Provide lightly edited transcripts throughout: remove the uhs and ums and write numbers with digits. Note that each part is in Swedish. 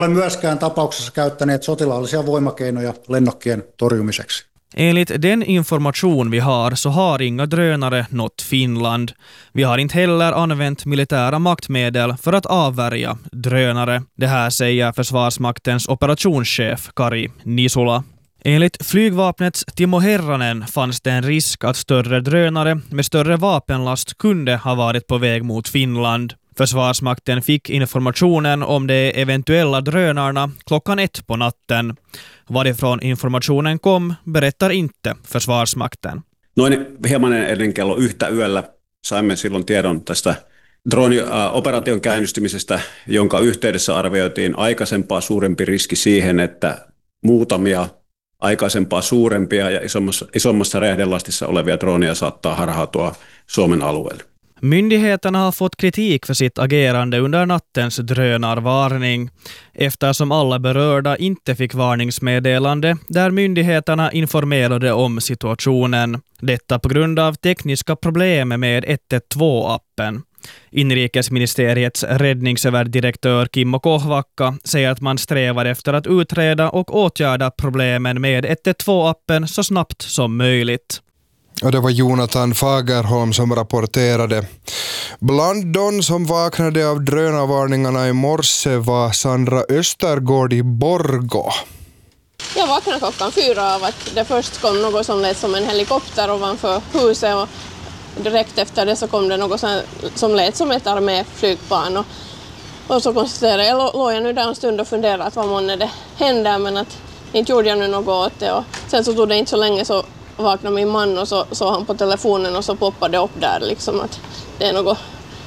Olemme myöskään tapauksessa käyttäneet sotilaallisia voimakeinoja lennokkien torjumiseksi. Enligt den information vi har så har inga drönare nått Finland. Vi har inte heller använt militära maktmedel för att avvärja drönare. Det här säger Försvarsmaktens operationschef Kari Nisula. Enligt flygvapnets Timo Herranen fanns det en risk att större drönare med större vapenlast kunde ha varit på väg mot Finland. Försvarsmakten fick informationen om de eventuella drönarna 1:00 på natten. Varifrån informationen kom berättar inte Försvarsmakten. Noin hieman ennen kello 1 yöllä saimme silloin tiedon tästä droonioperaation käynnistymisestä, jonka yhteydessä arvioitiin aikaisempaa suurempi riski siihen, että muutamia aikaisempaa suurempia ja isommassa räjähdelastissa olevia droneja saattaa harhautua Suomen alueelle. Myndigheterna har fått kritik för sitt agerande under nattens drönarvarning eftersom alla berörda inte fick varningsmeddelande där myndigheterna informerade om situationen. Detta på grund av tekniska problem med 112-appen. Inrikesministeriets räddningsöverdirektör Kimmo Kohvakka säger att man strävar efter att utreda och åtgärda problemen med 112-appen så snabbt som möjligt. Och det var Jonathan Fagerholm som rapporterade. Bland de som vaknade av drönarvarningarna i morse var Sandra Östergård i Borgå. Jag vaknade 4:00 av att det först kom något som lät som en helikopter ovanför huset och direkt efter det så kom det något som lät som ett arméflygplan. Och så konstaterade jag, låg jag nu där en stund och funderade att vad månne det hände, men att inte gjorde jag nu något åt det. Och sen så tog det inte så länge så vaknade min man och så såg han på telefonen och så poppade det upp där liksom att det är något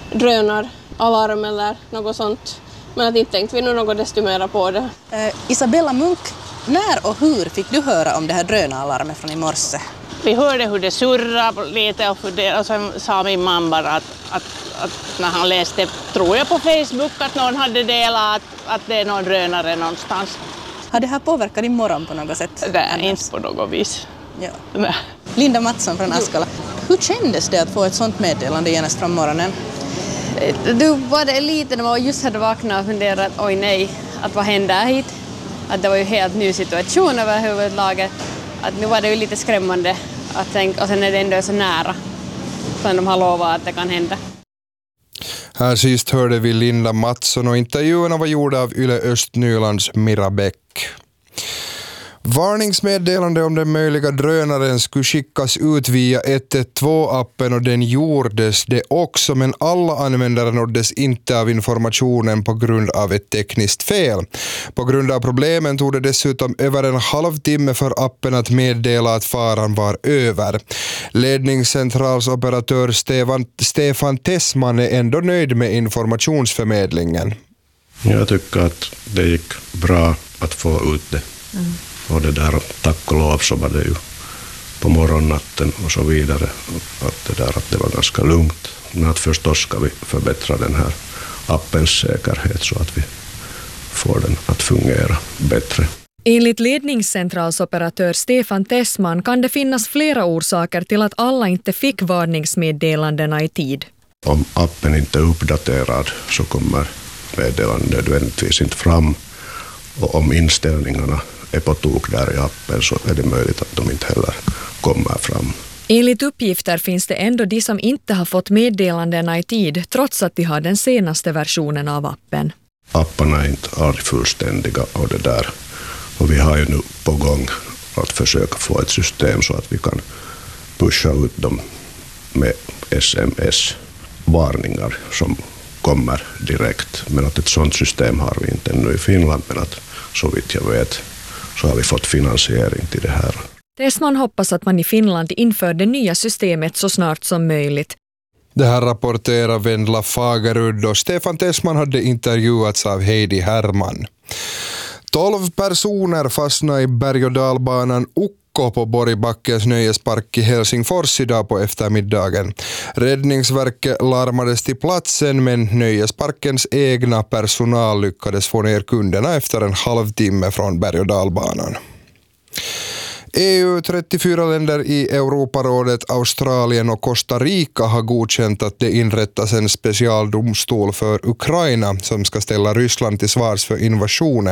drönaralarm eller något sånt. Men att inte tänkte vi nu något desto mera på det. Isabella Munk, när och hur fick du höra om det här drönaralarmet från i morse? Vi hörde hur det surrade lite och sen sa min man bara att när han läste, tror jag på Facebook, att någon hade delat att det är någon drönare någonstans. Har det här påverkat din morgon på något sätt? Nej, inte på något vis. Ja. Nej. Linda Mattsson från Askala. Hur kändes det att få ett sånt meddelande genast från morgonen? Du var det lite när man just hade vaknat och funderat att oj nej, att vad händer hit? Att det var ju helt ny situation överhuvudtaget. Att nu var det ju lite skrämmande att tänka, och sen är det ändå så nära. Sen de har lovat att det kan hända. Här sist hörde vi Linda Mattsson och intervjuerna var gjorda av Yle Östnylands Mira Bäck. Varningsmeddelande om den möjliga drönaren skulle skickas ut via 112-appen och den gjordes det också, men alla användare nåddes inte av informationen på grund av ett tekniskt fel. På grund av problemen tog det dessutom över en halvtimme för appen att meddela att faran var över. Ledningscentralsoperatör Stefan Tessman är ändå nöjd med informationsförmedlingen. Jag tycker att det gick bra att få ut det. Och det där, tack och lov så var det ju på morgonnatten och så vidare att det var ganska lugnt. Men att förstås ska vi förbättra den här appens säkerhet så att vi får den att fungera bättre. Enligt ledningscentralsoperatör Stefan Tessman kan det finnas flera orsaker till att alla inte fick varningsmeddelandena i tid. Om appen inte är uppdaterad så kommer meddelandet nödvändigtvis inte fram, och om inställningarna är på tok där i appen så är det möjligt att de inte heller kommer fram. Enligt uppgifter finns det ändå de som inte har fått meddelandena i tid trots att de har den senaste versionen av appen. Apparna är inte aldrig fullständiga och det där. Och vi har ju nu på gång att försöka få ett system så att vi kan pusha ut dem med SMS-varningar som kommer direkt. Men att ett sådant system har vi inte ännu i Finland, men att så vitt jag vet så har vi fått finansiering till det här. Tessman hoppas att man i Finland inför det nya systemet så snart som möjligt. Det här rapporterar Vendla Fagerud och Stefan Tessman hade intervjuats av Heidi Herman. 12 personer fastnade i berg- och dalbanan Ukko på Borgbackens nöjespark i Helsingfors idag på eftermiddagen. Räddningsverket larmades till platsen, men nöjesparkens egna personal lyckades få ner kunderna efter en halvtimme från berg- och dalbanan. EU, 34 länder i Europarådet, Australien och Costa Rica har godkänt att det inrättas en specialdomstol för Ukraina som ska ställa Ryssland till svars för invasionen